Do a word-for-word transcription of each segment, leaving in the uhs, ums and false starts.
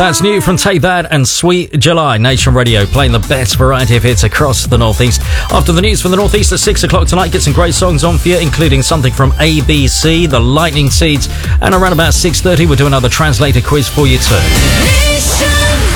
That's new from Take That and Sweet July. Nation Radio playing the best variety of hits across the Northeast. After the news from the Northeast at six o'clock tonight, get some great songs on for you, including something from A B C, The Lightning Seeds, and around about six thirty we'll do another translator quiz for you too. Nation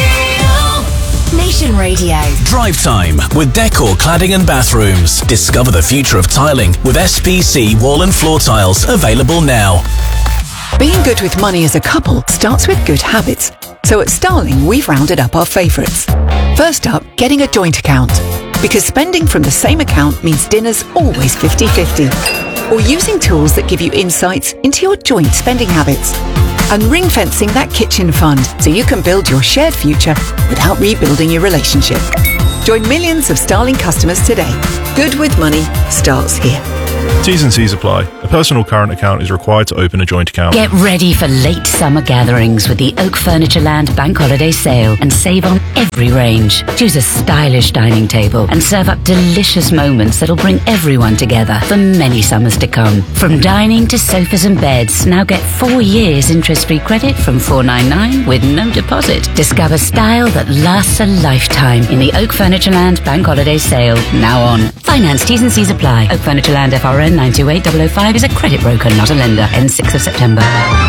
Radio. Nation Radio. Drive Time with Decor Cladding and Bathrooms. Discover the future of tiling with S P C wall and floor tiles, available now. Being good with money as a couple starts with good habits. So at Starling, we've rounded up our favourites. First up, getting a joint account. Because spending from the same account means dinner's always fifty-fifty. Or using tools that give you insights into your joint spending habits. And ring-fencing that kitchen fund so you can build your shared future without rebuilding your relationship. Join millions of Starling customers today. Good with money starts here. T's and C's apply. A personal current account is required to open a joint account. Get ready for late summer gatherings with the Oak Furniture Land Bank Holiday Sale and save on every range. Choose a stylish dining table and serve up delicious moments that'll bring everyone together for many summers to come. From dining to sofas and beds, now get four years interest-free credit from four ninety-nine with no deposit. Discover style that lasts a lifetime in the Oak Furniture Land Bank Holiday Sale, now on. Finance T's and C's apply. Oak Furniture Land F R N nine two eight zero zero five is a credit broker, not a lender. Ends sixth of September.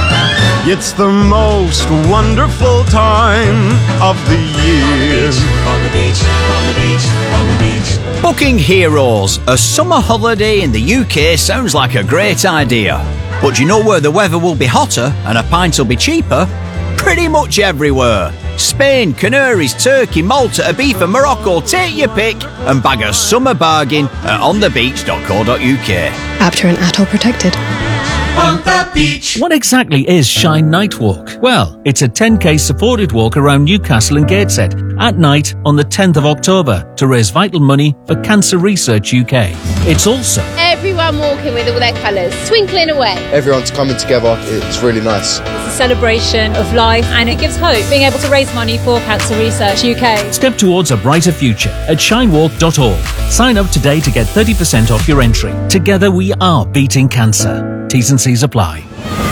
It's the most wonderful time of the year. On the beach, on the beach, on the beach. Booking Heroes, a summer holiday in the U K sounds like a great idea. But do you know where the weather will be hotter and a pint will be cheaper? Pretty much everywhere. Spain, Canaries, Turkey, Malta, Ibiza, Morocco, take your pick and bag a summer bargain at on the beach dot co dot U K. After and atoll protected. On the beach. What exactly is Shine Night Walk? Well, it's a ten K supported walk around Newcastle and Gateshead at night on the tenth of October to raise vital money for Cancer Research U K. It's also everyone walking with all their colours, twinkling away. Everyone's coming together, it's really nice. It's a celebration of life and it gives hope, being able to raise money for Cancer Research U K. Step towards a brighter future at shine walk dot org. Sign up today to get thirty percent off your entry. Together we are beating cancer. T's and C's apply.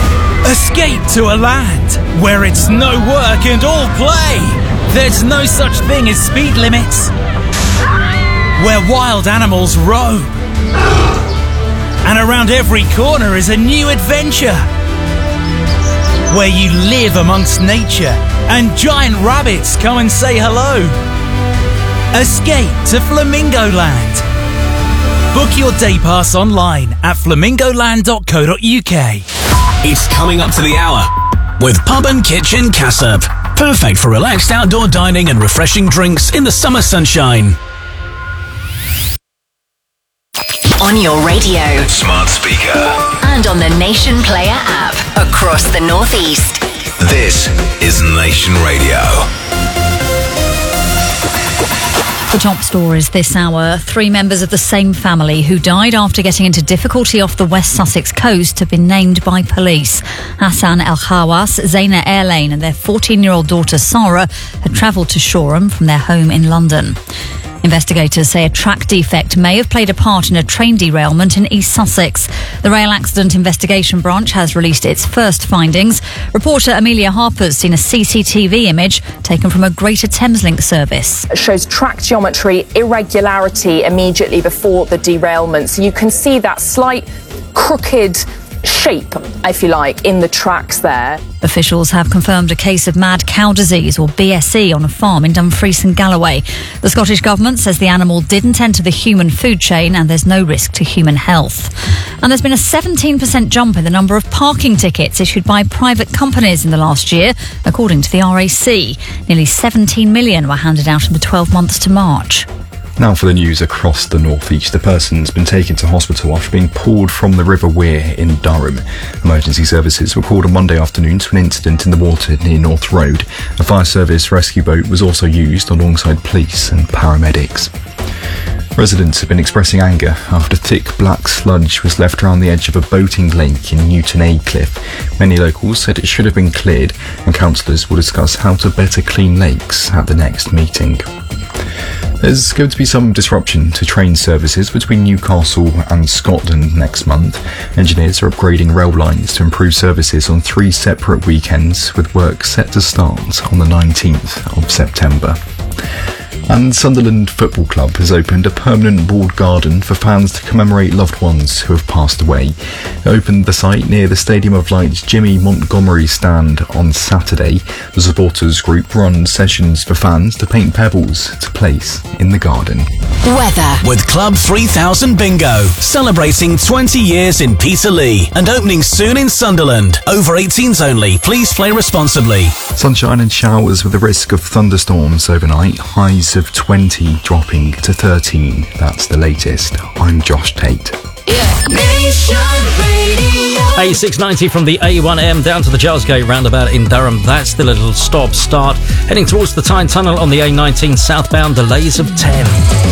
Escape to a land where it's no work and all play. There's no such thing as speed limits. Where wild animals roam. And around every corner is a new adventure. Where you live amongst nature and giant rabbits come and say hello. Escape to Flamingo Land. Book your day pass online at flamingo land dot co dot U K. It's coming up to the hour with Pub and Kitchen Cassop. Perfect for relaxed outdoor dining and refreshing drinks in the summer sunshine. On your radio, smart speaker, and on the Nation Player app across the Northeast. This is Nation Radio. The top stories this hour. Three members of the same family who died after getting into difficulty off the West Sussex coast have been named by police. Hassan El Khawas, Zaina Airlane and their fourteen-year-old daughter Sarah had travelled to Shoreham from their home in London. Investigators say a track defect may have played a part in a train derailment in East Sussex. The Rail Accident Investigation Branch has released its first findings. Reporter Amelia Harper's seen a C C T V image taken from a Greater Thameslink service. It shows track geometry irregularity immediately before the derailment. So you can see that slight crooked shape, if you like, in the tracks there. Officials have confirmed a case of mad cow disease, or B S E, on a farm in Dumfries and Galloway. The Scottish Government says the animal didn't enter the human food chain and there's no risk to human health. And there's been a seventeen percent jump in the number of parking tickets issued by private companies in the last year, according to the R A C. Nearly seventeen million were handed out in the twelve months to March. Now for the news across the northeast. A person's been taken to hospital after being pulled from the River Wear in Durham. Emergency services were called on Monday afternoon to an incident in the water near North Road. A fire service rescue boat was also used alongside police and paramedics. Residents have been expressing anger after thick black sludge was left around the edge of a boating lake in Newton Aycliffe. Many locals said it should have been cleared, and councillors will discuss how to better clean lakes at the next meeting. There's going to be some disruption to train services between Newcastle and Scotland next month. Engineers are upgrading rail lines to improve services on three separate weekends, with work set to start on the nineteenth of September. And Sunderland Football Club has opened a permanent walled garden for fans to commemorate loved ones who have passed away. It opened the site near the Stadium of Light's Jimmy Montgomery stand on Saturday. The supporters group runs sessions for fans to paint pebbles to place in the garden. Weather. With Club three thousand Bingo, celebrating twenty years in Peterlee and opening soon in Sunderland. Over eighteens only. Please play responsibly. Sunshine and showers with the risk of thunderstorms overnight. Highs of twenty dropping to thirteen. That's the latest. I'm Josh Tate. A six ninety from the A one M down to the Gilesgate roundabout in Durham. That's the little stop start. Heading towards the Tyne Tunnel on the A nineteen southbound, delays of ten.